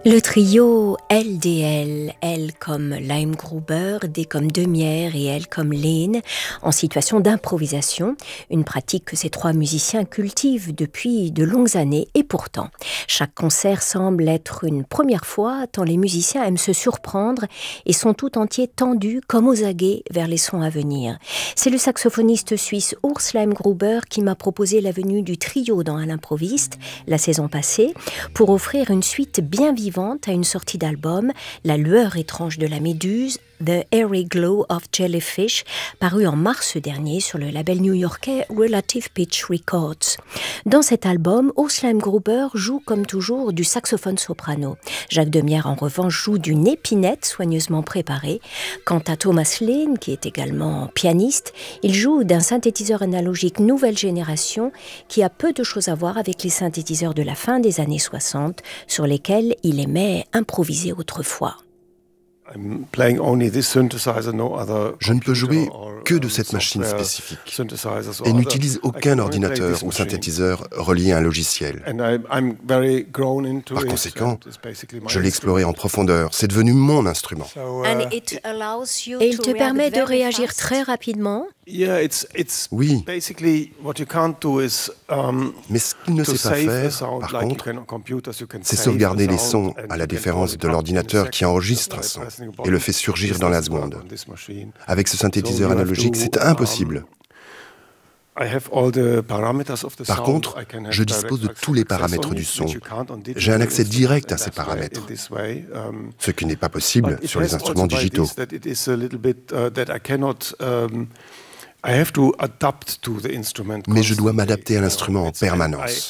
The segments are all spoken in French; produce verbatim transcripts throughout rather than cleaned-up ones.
Le trio L D L, L comme Lime Gruber, D comme Demière et L comme Lane, en situation d'improvisation, une pratique que ces trois musiciens cultivent depuis de longues années et pourtant, chaque concert semble être une première fois tant les musiciens aiment se surprendre et sont tout entiers tendus comme aux aguets vers les sons à venir. C'est le saxophoniste suisse Urs Lime Gruber qui m'a proposé la venue du trio dans À l'improviste la saison passée pour offrir une suite bien vivante à une sortie d'album, La lueur étrange de la méduse, The Airy Glow of Jellyfish, paru en mars dernier sur le label new-yorkais Relative Pitch Records. Dans cet album, Urs Lime Gruber joue comme toujours du saxophone soprano. Jacques Demière, en revanche, joue d'une épinette soigneusement préparée. Quant à Thomas Lane, qui est également pianiste, il joue d'un synthétiseur analogique nouvelle génération qui a peu de choses à voir avec les synthétiseurs de la fin des années soixante, sur lesquels il aimait improviser autrefois. Je ne peux jouer que de cette machine spécifique et n'utilise aucun ordinateur ou synthétiseur relié à un logiciel. Par conséquent, je l'ai exploré en profondeur. C'est devenu mon instrument. Et il te permet de réagir très rapidement. Oui. Mais ce qu'il ne sait pas faire, par contre, c'est sauvegarder les sons, à la différence de l'ordinateur qui enregistre un son et le fait surgir dans la seconde. Avec ce synthétiseur analogique, c'est impossible. Par contre, je dispose de tous les paramètres du son. J'ai un accès direct à ces paramètres, ce qui n'est pas possible sur les instruments digitaux. Mais je dois m'adapter à l'instrument en permanence.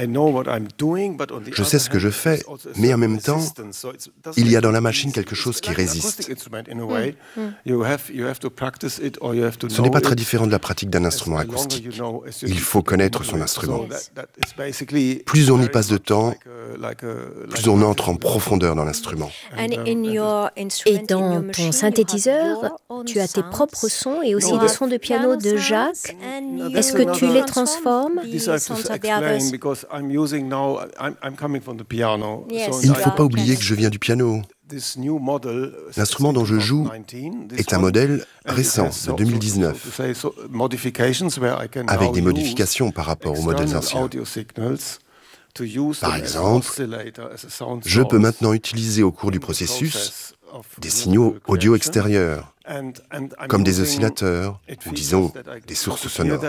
Je sais ce que je fais, mais en même temps, il y a dans la machine quelque chose qui résiste. Ce n'est pas très différent de la pratique d'un instrument acoustique. Il faut connaître son instrument. Plus on y passe de temps, plus on entre en profondeur dans l'instrument. Et dans ton synthétiseur, tu as tes propres sons et aussi des sons de piano de Jacques. Est-ce que tu les transformes? Il ne faut pas oublier que je viens du piano. L'instrument dont je joue est un modèle récent, de deux mille dix-neuf, avec des modifications par rapport aux modèles anciens. Par exemple, je peux maintenant utiliser au cours du processus des signaux audio extérieurs, comme des oscillateurs, ou disons des sources sonores.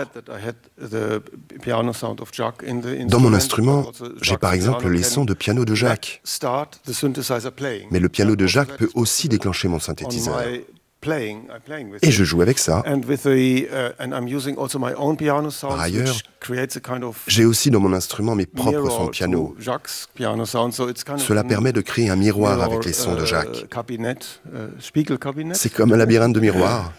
Dans mon instrument, j'ai par exemple les sons de piano de Jacques. Mais le piano de Jacques peut aussi déclencher mon synthétiseur. Et je joue avec ça. Par ailleurs, j'ai aussi dans mon instrument mes propres sons de piano. Cela permet de créer un miroir avec les sons de Jacques. C'est comme un labyrinthe de miroirs.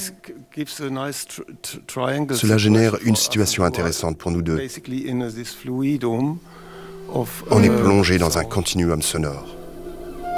Cela génère une situation intéressante pour nous deux. On est plongé dans un continuum sonore.